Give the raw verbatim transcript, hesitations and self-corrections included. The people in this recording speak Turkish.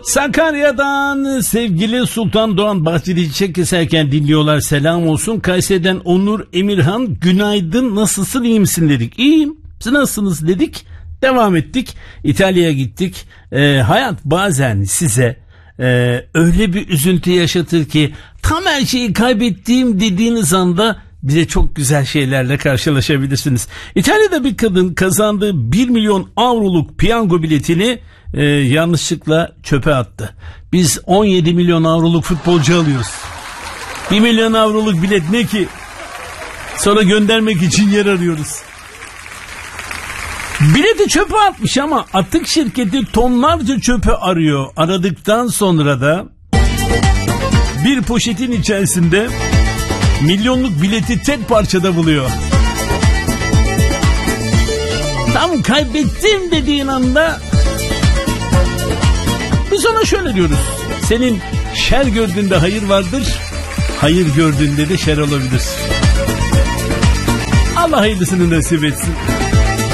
Sakarya'dan sevgili Sultan Doğan Bahçeli çiçek keserken dinliyorlar, selam olsun. Kayseri'den Onur Emirhan, günaydın, nasılsın, iyi misin dedik. İyiyim, siz nasılsınız dedik, devam ettik. İtalya'ya gittik. Ee, hayat bazen size e, öyle bir üzüntü yaşatır ki tam her şeyi kaybettiğim dediğiniz anda bize çok güzel şeylerle karşılaşabilirsiniz. İtalya'da bir kadın kazandığı bir milyon avroluk piyango biletini e, yanlışlıkla çöpe attı. Biz on yedi milyon avroluk futbolcu alıyoruz. bir milyon avroluk bilet ne ki? Sonra göndermek için yer arıyoruz. Bileti çöpe atmış ama atık şirketi tonlarca çöpe arıyor. Aradıktan sonra da bir poşetin içerisinde milyonluk bileti tek parçada buluyor. Tam kaybettim dediğin anda biz ona şöyle diyoruz: senin şer gördüğünde hayır vardır, hayır gördüğünde de şer olabilir. Allah hayırlısını nasip etsin.